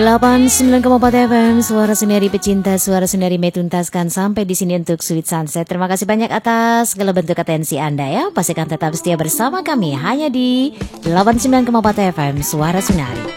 89,4 FM, suara Sunari pecinta, suara Sunari metuntaskan sampai di sini untuk Sweet Sunset. Terima kasih banyak atas segala bentuk atensi Anda ya. Pastikan tetap setia bersama kami hanya di 89,4 FM, suara Sunari.